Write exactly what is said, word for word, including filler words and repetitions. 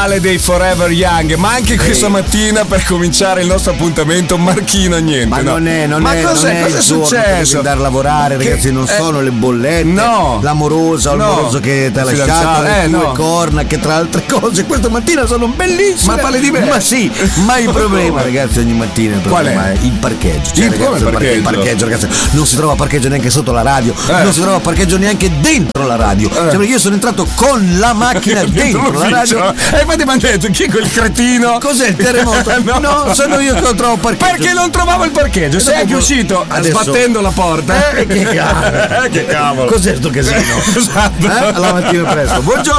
finale dei Forever Young, ma anche Sì. questa mattina per cominciare il nostro appuntamento Marchino niente. Ma no. non è, non ma è, cos'è, non è cos'è il giorno per successo? andare a lavorare, Che- ragazzi, non eh, sono le bollette, no. l'amorosa o il No. moroso che ti ha Il lasciato, fidanzato, le eh, tue no. corna, che tra altre cose questa mattina sono bellissime. Ma parli di me? Ma sì, ma il problema, ragazzi, ogni mattina il Qual è? problema è il parcheggio. Cioè, Il- ragazzi, come il parche- il parcheggio? parcheggio, ragazzi, non si trova parcheggio neanche sotto la radio, Eh. non si trova parcheggio neanche dentro la radio. Cioè, perché io sono entrato con la macchina dentro la radio. E infatti mi hanno detto chi è quel cretino? Cos'è il terremoto? no. No, sono io che non trovo parcheggio. Perché non trovavo il parcheggio? Sei anche uscito Adesso- sbattendo la porta. Eh, che cavolo. Eh, che cavolo. Cos'è sto casino? Esatto. Eh? Alla mattina presto. Buongiorno.